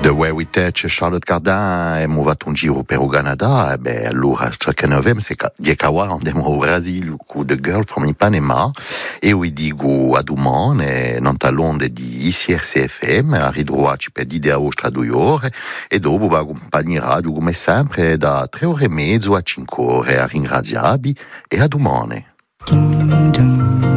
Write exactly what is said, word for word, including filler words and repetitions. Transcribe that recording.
The Way We Touch Charlotte Cardin e muovato un giro per il Canada e beh allora ciò che noi abbiamo è che di Kawa andiamo al Brasile con The Girl from Ipanema e io dico a domani non talonde di I C R C F M a ridroarci per di a ostra due ore e dopo va accompagnare radio come sempre da tre ore e mezzo a cinque ore a ringraziabi e a domani.